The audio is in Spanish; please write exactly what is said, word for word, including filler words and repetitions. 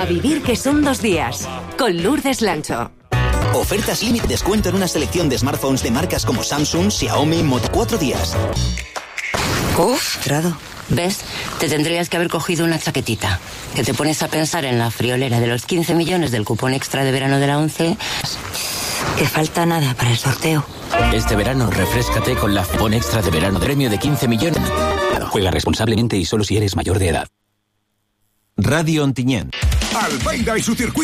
A vivir que son dos días. Con Lourdes Lancho. Ofertas límite descuento en una selección de smartphones de marcas como Samsung, Xiaomi, Moto. Cuatro días. Uf, Trado. ¿Ves? Te tendrías que haber cogido una chaquetita. Que te pones a pensar en la friolera de los quince millones del cupón extra de verano de la ONCE. Que falta nada para el sorteo. Este verano refréscate con la cupón extra de verano premio de quince millones. Juega responsablemente y solo si eres mayor de edad. Radio Ontinyent. Albaida y su circuito